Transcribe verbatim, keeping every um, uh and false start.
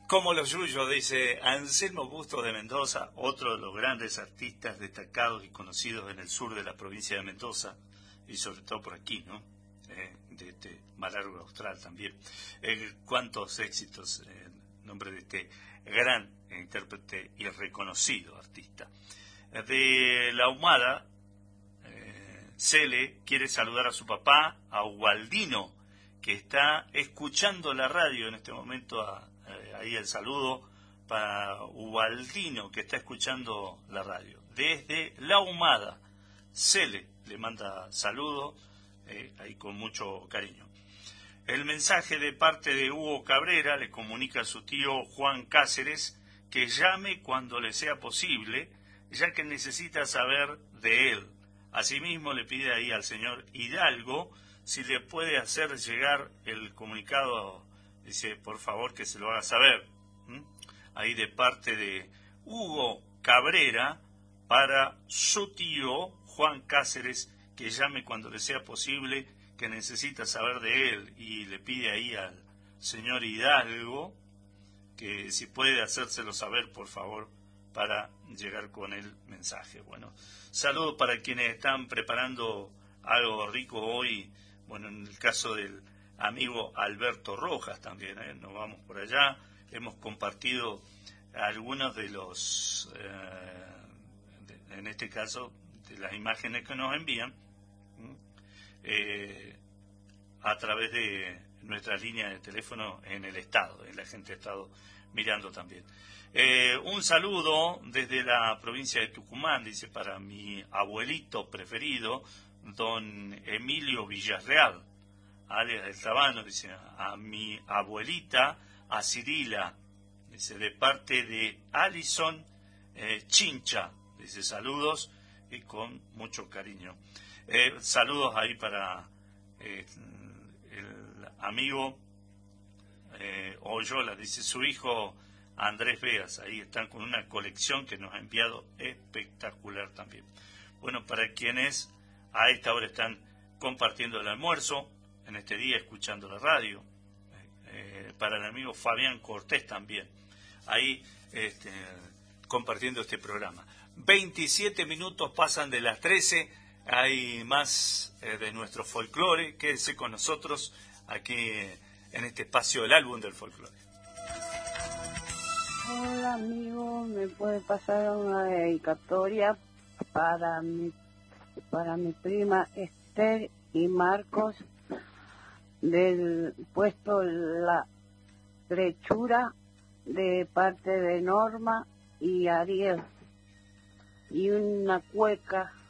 Como los Yuyos, dice Anselmo Bustos de Mendoza, otro de los grandes artistas destacados y conocidos en el sur de la provincia de Mendoza, y sobre todo por aquí, ¿no? Eh, de este mar largo austral también. Eh, cuántos éxitos en nombre de este gran intérprete y reconocido artista. De La Ahumada, eh, Cele quiere saludar a su papá, a Ubaldino, que está escuchando la radio en este momento. A, eh, ahí el saludo para Ubaldino, que está escuchando la radio. Desde La Ahumada, Cele le manda saludos, eh, ahí con mucho cariño. El mensaje de parte de Hugo Cabrera le comunica a su tío Juan Cáceres que llame cuando le sea posible, ya que necesita saber de él. Asimismo le pide ahí al señor Hidalgo si le puede hacer llegar el comunicado, dice, por favor que se lo haga saber. ¿Mm? Ahí de parte de Hugo Cabrera para su tío Juan Cáceres, que llame cuando le sea posible, que necesita saber de él, y le pide ahí al señor Hidalgo que si puede hacérselo saber, por favor, para llegar con el mensaje. Bueno, saludos para quienes están preparando algo rico hoy. Bueno, en el caso del amigo Alberto Rojas también, ¿eh? Nos vamos por allá. Hemos compartido algunos de los, eh, de, en este caso, de las imágenes que nos envían eh, a través de nuestra línea de teléfono en el estado, en la gente ha estado mirando también. Eh, un saludo desde la provincia de Tucumán, dice, para mi abuelito preferido, don Emilio Villarreal, alias del Tabano, dice, a mi abuelita, a Cirila, dice, de parte de Alison eh, Chincha, dice, saludos y con mucho cariño. Eh, saludos ahí para eh, el amigo eh, Oyola, dice, su hijo Andrés Veas, ahí están con una colección que nos ha enviado espectacular también. Bueno, para quienes a esta hora están compartiendo el almuerzo, en este día escuchando la radio, eh, para el amigo Fabián Cortés también, ahí este, compartiendo este programa. veintisiete minutos pasan de las trece, hay más eh, de nuestro folclore, quédese con nosotros aquí eh, en este espacio del álbum del folclore. Hola amigo, me puede pasar una dedicatoria para mi, para mi prima Esther y Marcos del puesto La Lechura de parte de Norma y Ariel, y una cueca